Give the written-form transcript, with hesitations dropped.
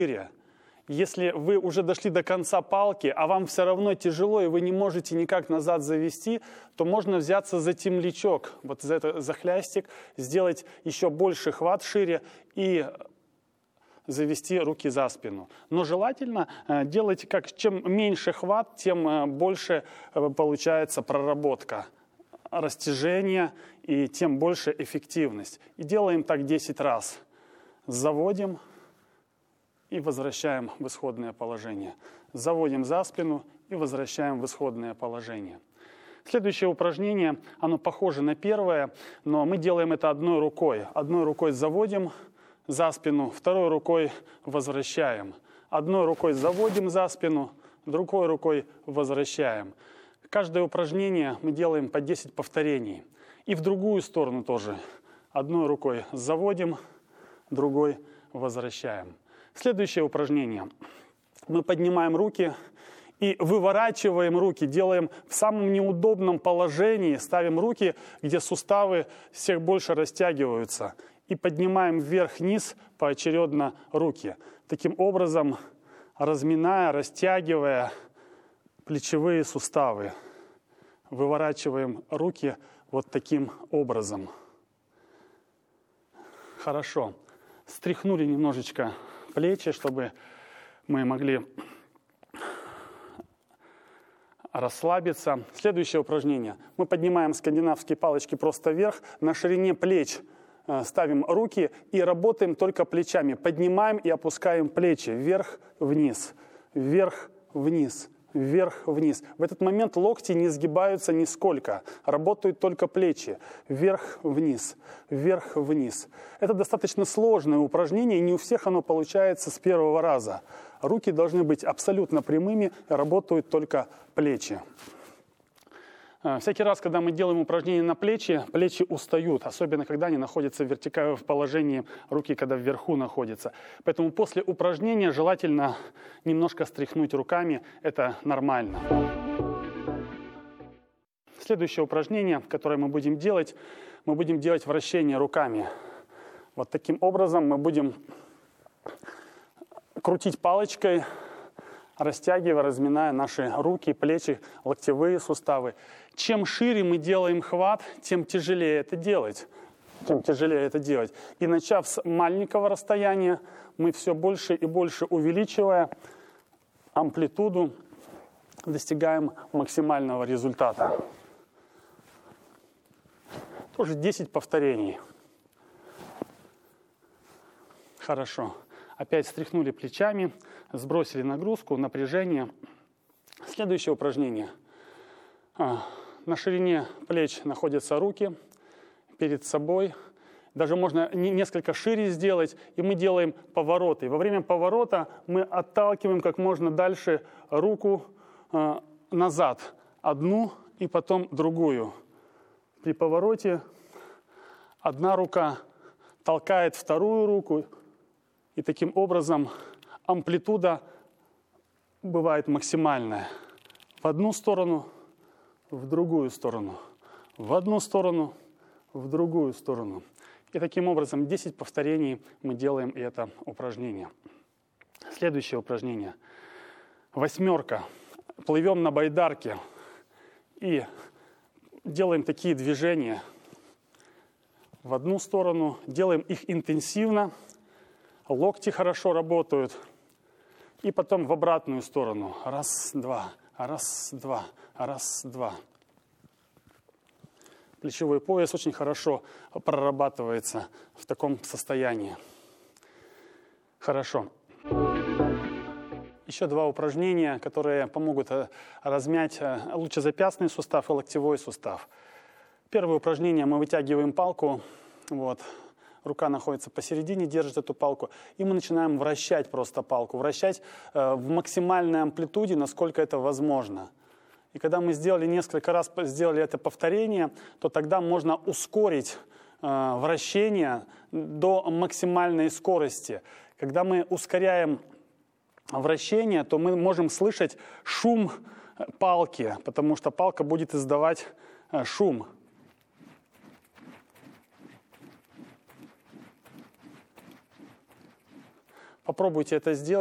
Если вы уже дошли до конца палки, а вам все равно тяжело, и вы не можете никак назад завести, то можно взяться за темлячок, вот за хлястик, сделать еще больше хват шире и завести руки за спину. Но желательно делать, чем меньше хват, тем больше получается проработка, растяжение, и тем больше эффективность. И делаем так 10 раз. Заводим и возвращаем в исходное положение. Заводим за спину и возвращаем в исходное положение. Следующее упражнение, оно похоже на первое, но мы делаем это одной рукой. Одной рукой заводим за спину, второй рукой возвращаем. Одной рукой заводим за спину, другой рукой возвращаем. Каждое упражнение мы делаем по 10 повторений. И в другую сторону тоже. Одной рукой заводим, другой возвращаем. Следующее упражнение. Мы поднимаем руки и выворачиваем руки, делаем в самом неудобном положении, ставим руки, где суставы всех больше растягиваются, и поднимаем вверх-вниз поочередно руки. Таким образом, разминая, растягивая плечевые суставы, выворачиваем руки вот таким образом. Хорошо. Стряхнули немножечко плечи, чтобы мы могли расслабиться. Следующее упражнение. Мы поднимаем скандинавские палочки просто вверх. На ширине плеч ставим руки и работаем только плечами. Поднимаем и опускаем плечи вверх-вниз, вверх-вниз, вверх-вниз. В этот момент локти не сгибаются нисколько. Работают только плечи. Вверх-вниз, вверх-вниз. Это достаточно сложное упражнение, и не у всех оно получается с первого раза. Руки должны быть абсолютно прямыми, работают только плечи. Всякий раз, когда мы делаем упражнение на плечи, плечи устают, особенно когда они находятся в вертикальном положении, руки когда вверху находятся. Поэтому после упражнения желательно немножко стряхнуть руками, это нормально. Следующее упражнение, которое мы будем делать вращение руками. Вот таким образом мы будем крутить палочкой, растягивая, разминая наши руки, плечи, локтевые суставы. Чем шире мы делаем хват, тем тяжелее это делать. И начав с маленького расстояния, мы все больше и больше, увеличивая амплитуду, достигаем максимального результата. Тоже 10 повторений. Хорошо. Опять стряхнули плечами, сбросили нагрузку, напряжение. Следующее упражнение. На ширине плеч находятся руки перед собой. Даже можно несколько шире сделать, и мы делаем повороты. Во время поворота мы отталкиваем как можно дальше руку назад. Одну и потом другую. При повороте одна рука толкает вторую руку, и таким образом амплитуда бывает максимальная. В одну сторону, в другую сторону. В одну сторону, в другую сторону. И таким образом 10 повторений мы делаем это упражнение. Следующее упражнение. 8. Плывем на байдарке и делаем такие движения в одну сторону. Делаем их интенсивно. Локти хорошо работают. И потом в обратную сторону. Раз, два, раз, два, раз, два. Плечевой пояс очень хорошо прорабатывается в таком состоянии. Хорошо. Еще 2 упражнения, которые помогут размять лучезапястный сустав и локтевой сустав. Первое упражнение. Мы вытягиваем палку. Вот. Рука находится посередине, держит эту палку. И мы начинаем вращать просто палку. Вращать в максимальной амплитуде, насколько это возможно. И когда мы несколько раз сделали это повторение, то тогда можно ускорить вращение до максимальной скорости. Когда мы ускоряем вращение, то мы можем слышать шум палки, потому что палка будет издавать шум. Попробуйте это сделать.